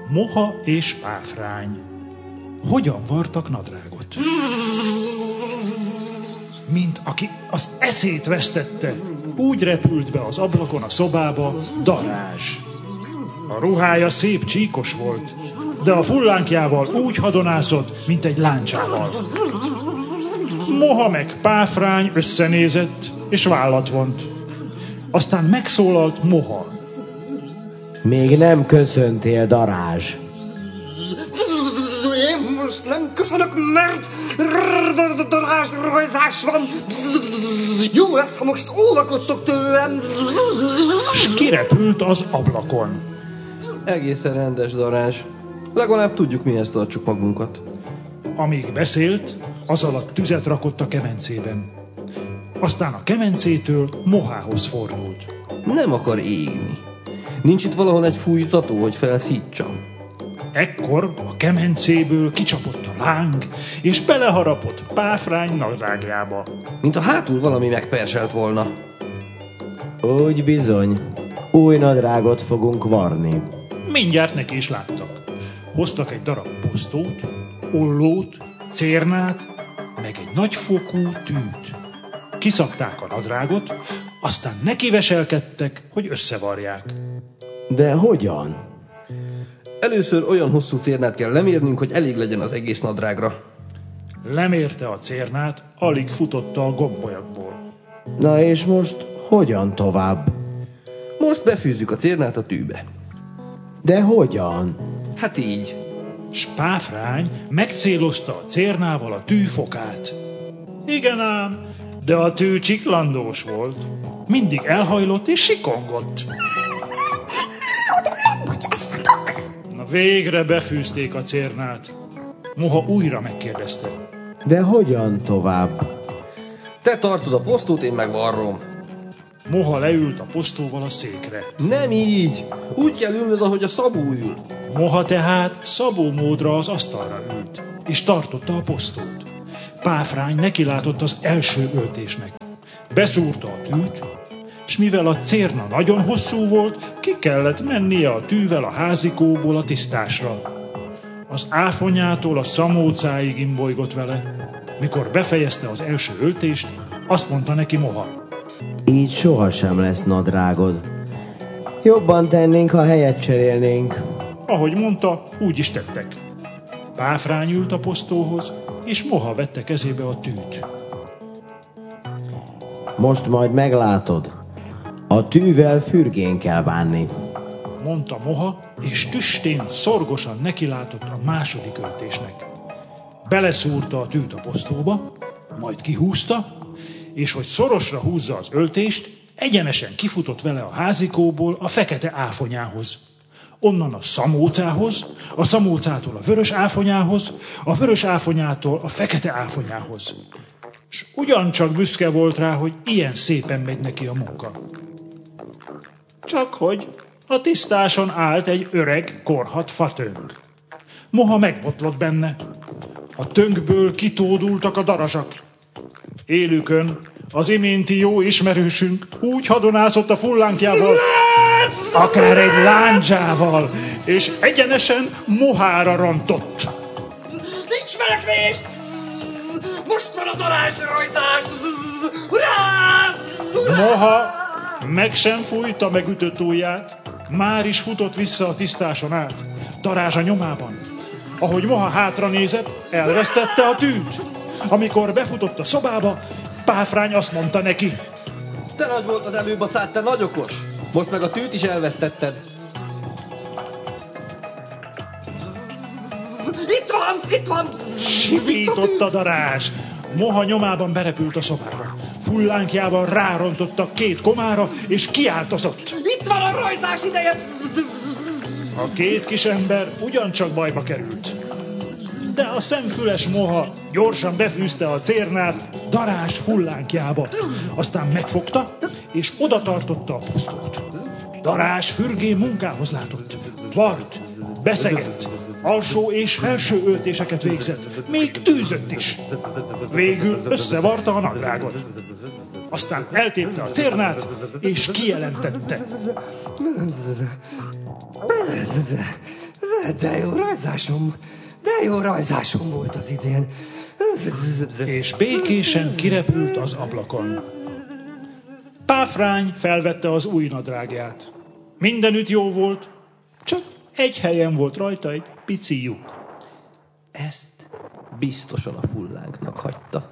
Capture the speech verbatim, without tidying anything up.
Moha és Páfrány hogyan vartak nadrágot? Mint aki az eszét vesztette, úgy repült be az ablakon a szobába Darázs. A ruhája szép csíkos volt, de a fullánkjával úgy hadonászott, mint egy láncsával. Moha meg Páfrány összenézett, és vállat vont. Aztán megszólalt Moha. Még nem köszöntél, Darázs. Én most nem köszönök, mert Darázs rajzás van. Jó lesz, ha most óvakodtok tőlem. S kirepült az ablakon. Egészen rendes, Darázs. Legalább tudjuk, mihez tartsuk magunkat. Amíg beszélt, az alatt tüzet rakott a kemencében. Aztán a kemencétől Mohához fordult. Nem akar égni. Nincs itt valahol egy fújtató, hogy felszítsam? Ekkor a kemencéből kicsapott a láng, és beleharapott Páfrány nadrágjába. Mint a hátul valami megperselt volna. Úgy bizony, új nadrágot fogunk varni. Mindjárt neki is láttak. Hoztak egy darab posztót, ollót, cérnát, meg egy nagyfokú tűt. Kiszabták a nadrágot, aztán nekiveselkedtek, hogy összevarják. De hogyan? Először olyan hosszú cérnát kell lemérnünk, hogy elég legyen az egész nadrágra. Lemérte a cérnát, alig futotta a gombolyagból. Na és most hogyan tovább? Most befűzzük a cérnát a tűbe. De hogyan? Hát így. S Páfrány megcélozta a cérnával a tű fokát. Igen ám, de a tű csiklandós volt. Mindig elhajlott és sikongott. Na végre befűzték a cérnát. Moha újra megkérdezte. De hogyan tovább? Te tartod a posztót, én meg varrom. Moha leült a posztóval a székre. Nem így. Úgy kell ülnöd, ahogy a Szabó ül. Moha tehát Szabó módra az asztalra ült, és tartotta a posztót. Páfrány nekilátott az első öltésnek. Beszúrta a tűt, s mivel a cérna nagyon hosszú volt, ki kellett mennie a tűvel a házikóból a tisztásra. Az áfonyától a szamócáig imbolygott vele. Mikor befejezte az első öltést, azt mondta neki Moha. Így sohasem lesz nadrágod. Jobban tennénk, ha helyet cserélnénk. Ahogy mondta, úgy is tettek. Páfrány ült a posztóhoz, és Moha vette kezébe a tűt. Most majd meglátod. A tűvel fürgén kell bánni, mondta Moha, és tüstén szorgosan nekilátott a második öltésnek. Beleszúrta a tűt a posztóba, majd kihúzta, és hogy szorosra húzza az öltést, egyenesen kifutott vele a házikóból a fekete áfonyához. Onnan a szamócához, a szamócától a vörös áfonyához, a vörös áfonyától a fekete áfonyához. S ugyancsak büszke volt rá, hogy ilyen szépen megy neki a munka. Csak hogy a tisztáson állt egy öreg, korhadt fatönk. Moha megbotlott benne. A tönkből kitódultak a darazsak. Élükön az iménti jó ismerősünk úgy hadonászott a fullánkjával, akár egy lándzsával, és egyenesen Mohára rontott. Nincs menekvés! Most van a Darázs rajzás! Hurrá! Moha meg sem fújta megütött ujját, már is futott vissza a tisztáson át, Darázs a nyomában. Ahogy Moha hátra nézett, elvesztette a tűt. Amikor befutott a szobába, Páfrány azt mondta neki. Te nagy volt az előbb a szád, te nagy okos. Most meg a tűt is elvesztetted. Itt van, itt van! Sipított a Darázs. Moha nyomában berepült a szobába. Fullánkjával rárontotta két komára, és kiáltozott. Itt van a rajzás ideje! A két kis ember ugyancsak bajba került. De a szemfüles Moha gyorsan befűzte a cérnát Darázs fullánkjába. Aztán megfogta, és oda tartotta a posztót. Darázs fürgén munkához látott. Vart, beszegett, alsó és felső öltéseket végzett, még tűzött is. Végül összevarta a nadrágot. Aztán eltépte a cérnát, és kijelentette. De jó rajzásom, de jó rajzásom volt az idén. És békésen kirepült az ablakon. Páfrány felvette az új nadrágját. Mindenütt jó volt, csak egy helyen volt rajta egy pici lyuk. Ezt biztosan a fullánknak hagyta.